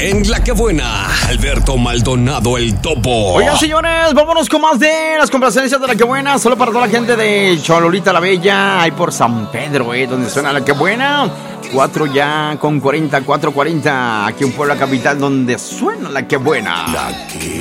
En La Que Buena, Alberto Maldonado, el Topo. Oigan, señores, vámonos con más de las complacencias de La Que Buena. Solo para toda la gente de Cholulita la Bella, ahí por San Pedro, donde suena La Que Buena. 4:40, aquí en Puebla Capital, donde suena La Que Buena. La Que